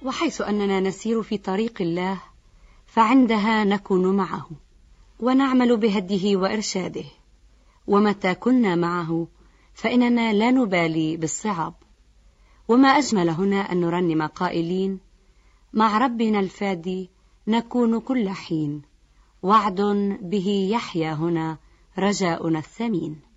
وحيث أننا نسير في طريق الله فعندها نكون معه ونعمل بهديه وإرشاده، ومتى كنا معه فإننا لا نبالي بالصعاب. وما أجمل هنا أن نرنم قائلين: مع ربنا الفادي نكون كل حين، وعد به يحيا هنا رجاؤنا الثمين.